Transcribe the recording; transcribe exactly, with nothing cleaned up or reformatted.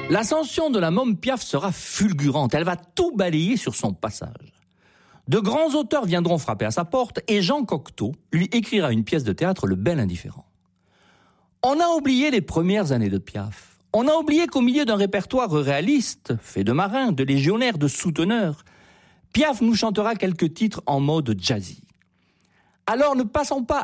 L'ascension de la môme Piaf sera fulgurante, elle va tout balayer sur son passage. De grands auteurs viendront frapper à sa porte et Jean Cocteau lui écrira une pièce de théâtre, Le Bel Indifférent. On a oublié les premières années de Piaf. On a oublié qu'au milieu d'un répertoire réaliste, fait de marins, de légionnaires, de souteneurs, Piaf nous chantera quelques titres en mode jazzy. Alors ne passons pas